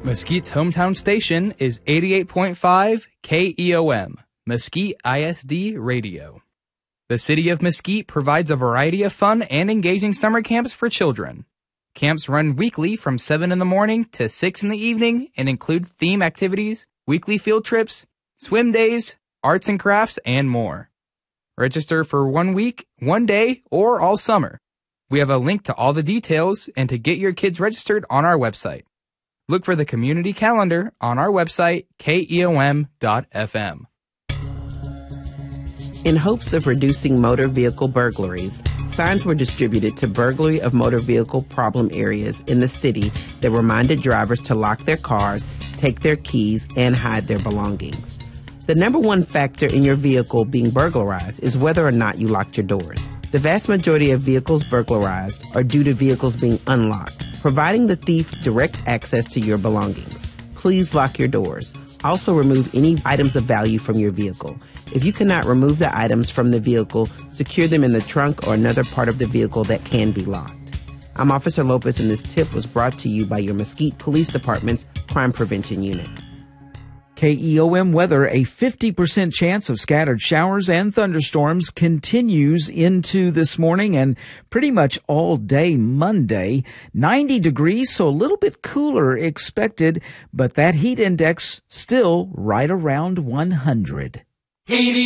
Mesquite's hometown station is 88.5 KEOM, Mesquite ISD Radio. The city of Mesquite provides a variety of fun and engaging summer camps for children. Camps run weekly from 7 in the morning to 6 in the evening and include theme activities, weekly field trips, swim days, arts and crafts, and more. Register for 1 week, 1 day, or all summer. We have a link to all the details and to get your kids registered on our website. Look for the community calendar on our website, keom.fm. In hopes of reducing motor vehicle burglaries, signs were distributed to burglary of motor vehicle problem areas in the city that reminded drivers to lock their cars, take their keys, and hide their belongings. The number one factor in your vehicle being burglarized is whether or not you locked your doors. The vast majority of vehicles burglarized are due to vehicles being unlocked, providing the thief direct access to your belongings. Please lock your doors. Also remove any items of value from your vehicle. If you cannot remove the items from the vehicle, secure them in the trunk or another part of the vehicle that can be locked. I'm Officer Lopez, and this tip was brought to you by your Mesquite Police Department's Crime Prevention Unit. KEOM weather, a 50% chance of scattered showers and thunderstorms continues into this morning and pretty much all day Monday. 90 degrees, so a little bit cooler expected, but that heat index still right around 100.